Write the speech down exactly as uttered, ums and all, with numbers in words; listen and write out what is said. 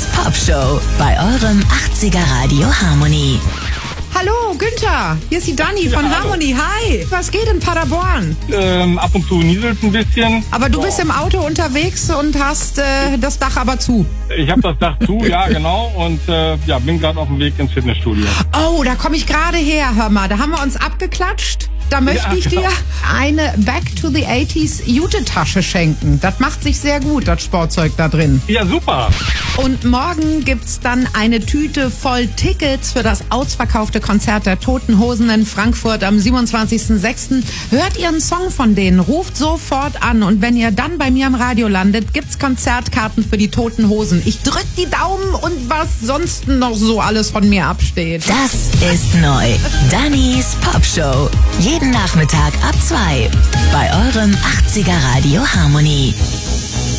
Dannys Popshow bei eurem achtziger Radio Harmony. Hallo Günther, hier ist die Dani Ja, von hallo. Harmony. Hi, was geht in Paderborn? Ähm, ab und zu nieselt ein bisschen. Aber du bist im Auto unterwegs und hast äh, das Dach aber zu. Ich habe das Dach zu, ja genau. Und äh, ja, bin gerade auf dem Weg ins Fitnessstudio. Oh, da komme ich gerade her, hör mal. Da haben wir uns abgeklatscht. Da möchte Ja, ich genau. dir eine Back to the eighties Jute-Tasche schenken. Das macht sich sehr gut, das Sportzeug da drin. Ja, super. Und morgen gibt's dann eine Tüte voll Tickets für das ausverkaufte Konzert der Toten Hosen in Frankfurt am siebenundzwanzigsten sechsten Hört ihr einen Song von denen, ruft sofort an. Und wenn ihr dann bei mir im Radio landet, gibt's Konzertkarten für die Toten Hosen. Ich drück die Daumen und was sonst noch so alles von mir absteht. Das ist neu. Dannys Popshow. Jeden Nachmittag ab zwei bei eurem achtziger Radio Harmony.